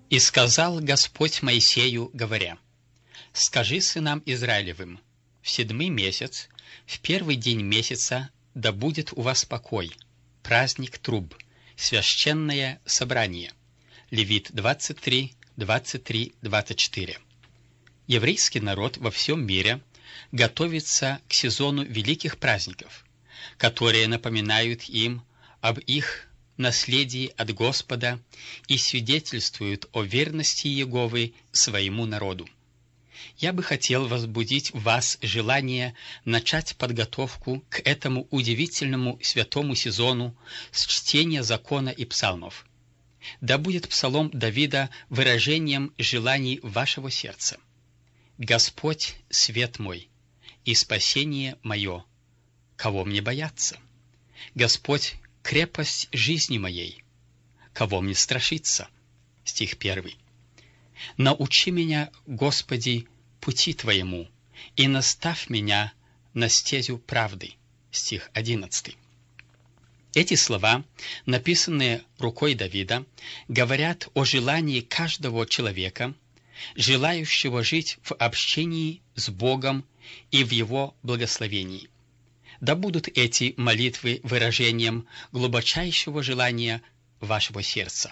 «И сказал Господь Моисею, говоря: скажи сынам Израилевым, в 7-й месяц, в 1-й день месяца, да будет у вас покой, праздник труб, священное собрание». Левит 23, 23, 24. Еврейский народ во всем мире готовится к сезону великих праздников, которые напоминают им об их наследии от Господа и свидетельствуют о верности Иеговы своему народу. Я бы хотел возбудить в вас желание начать подготовку к этому удивительному святому сезону с чтения закона и псалмов. Да будет псалом Давида выражением желаний вашего сердца. «Господь — свет мой, и спасение мое, кого мне бояться? Господь — крепость жизни моей, кого мне страшиться?» Стих 1. «Научи меня, Господи, пути Твоему, и наставь меня на стезю правды». Стих 11. Эти слова, написанные рукой Давида, говорят о желании каждого человека, желающего жить в общении с Богом и в Его благословении. Да будут эти молитвы выражением глубочайшего желания вашего сердца.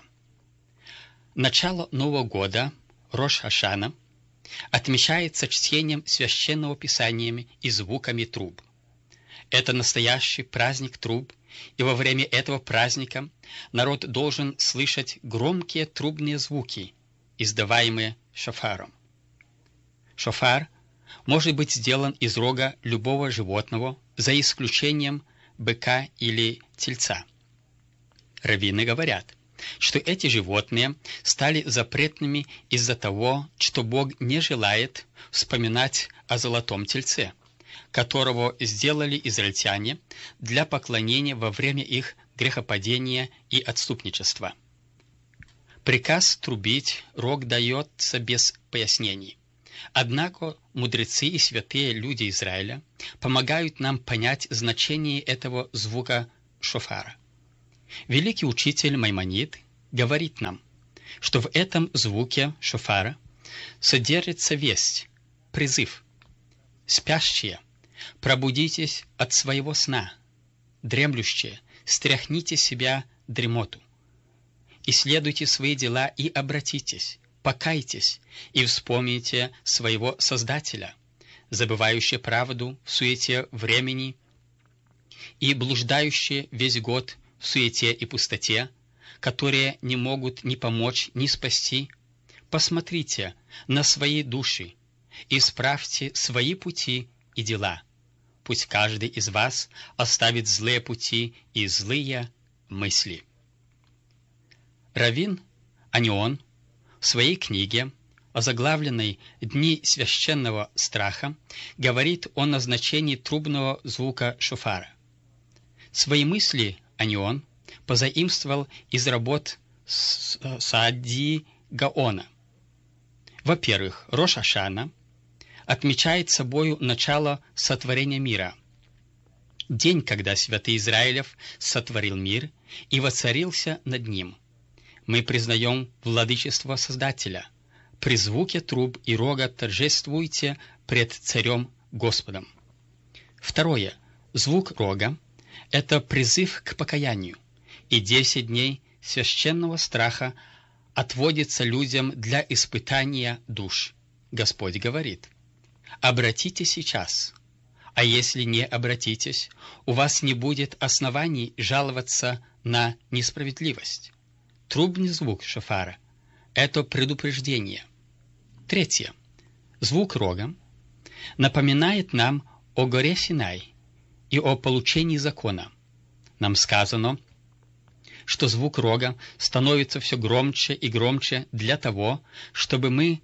Начало Нового года, Рош Хашана, отмечается чтением Священного Писания и звуками труб. Это настоящий праздник труб, и во время этого праздника народ должен слышать громкие трубные звуки, издаваемые шофаром. Шофар может быть сделан из рога любого животного, за исключением быка или тельца. Раввины говорят, что эти животные стали запретными из-за того, что Бог не желает вспоминать о золотом тельце, которого сделали израильтяне для поклонения во время их грехопадения и отступничества. Приказ трубить рог дается без пояснений. Однако мудрецы и святые люди Израиля помогают нам понять значение этого звука шофара. Великий учитель Маймонид говорит нам, что в этом звуке шофара содержится весть, призыв. «Спящие, пробудитесь от своего сна, дремлющие, стряхните себя дремоту, исследуйте свои дела и обратитесь, покайтесь и вспомните своего Создателя, забывающие правду в суете времени и блуждающие весь год в суете и пустоте, которые не могут ни помочь, ни спасти. Посмотрите на свои души, исправьте свои пути и дела. Пусть каждый из вас оставит злые пути и злые мысли». Раввин Анион в своей книге, озаглавленной «Дни священного страха», говорит о назначении трубного звука шофара. Свои мысли Анион позаимствовал из работ Саади Гаона. Во-первых, Рош Хашана отмечает собою начало сотворения мира, день, когда святый Израилев сотворил мир и воцарился над ним. Мы признаем владычество Создателя. При звуке труб и рога торжествуйте пред Царем Господом. Второе. Звук рога – это призыв к покаянию, и 10 дней священного страха отводится людям для испытания душ. Господь говорит: «Обратитесь сейчас, а если не обратитесь, у вас не будет оснований жаловаться на несправедливость». Трубный звук шофара – это предупреждение. Третье. Звук рога напоминает нам о горе Синай и о получении закона. Нам сказано, что звук рога становится все громче и громче для того, чтобы мы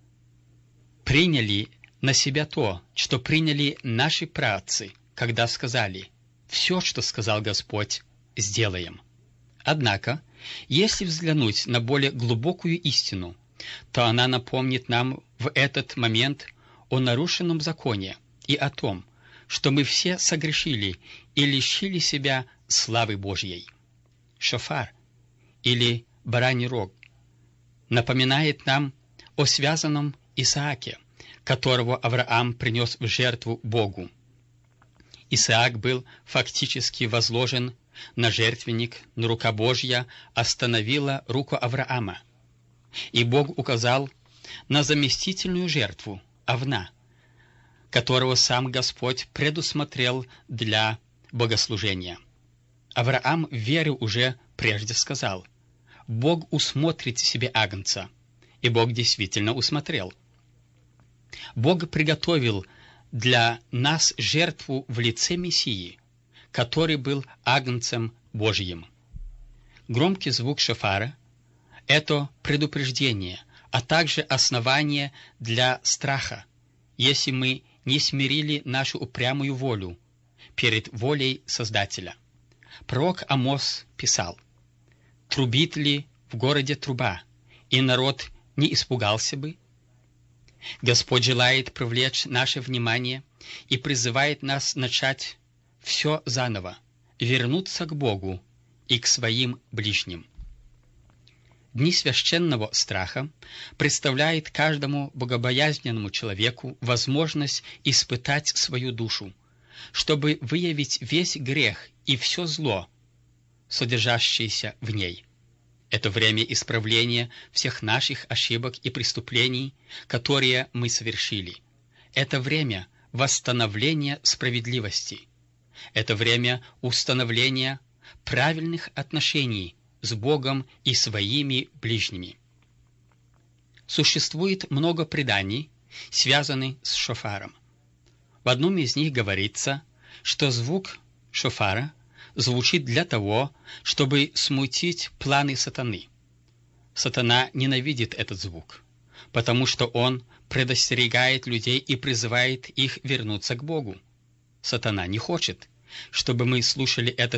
приняли на себя то, что приняли наши праотцы, когда сказали: «Все, что сказал Господь, сделаем». Однако, если взглянуть на более глубокую истину, то она напомнит нам в этот момент о нарушенном законе и о том, что мы все согрешили и лишили себя славы Божьей. Шофар или бараний рог напоминает нам о связанном Исааке, которого Авраам принес в жертву Богу. Исаак был фактически возложен на жертвенник, но рука Божья остановила руку Авраама, и Бог указал на заместительную жертву Авна, которого сам Господь предусмотрел для богослужения. Авраам в вере уже прежде сказал: «Бог усмотрит себе агнца», и Бог действительно усмотрел. Бог приготовил для нас жертву в лице Мессии, который был агнцем Божьим. Громкий звук шофара – это предупреждение, а также основание для страха, если мы не смирили нашу упрямую волю перед волей Создателя. Пророк Амос писал: «Трубит ли в городе труба, и народ не испугался бы?» Господь желает привлечь наше внимание и призывает нас начать все заново, вернуться к Богу и к своим ближним. Дни священного страха представляют каждому богобоязненному человеку возможность испытать свою душу, чтобы выявить весь грех и все зло, содержащееся в ней. Это время исправления всех наших ошибок и преступлений, которые мы совершили. Это время восстановления справедливости. Это время установления правильных отношений с Богом и своими ближними. Существует много преданий, связанных с шофаром. В одном из них говорится, что звук шофара звучит для того, чтобы смутить планы сатаны. Сатана ненавидит этот звук, потому что он предостерегает людей и призывает их вернуться к Богу. Сатана не хочет, чтобы мы слушали этот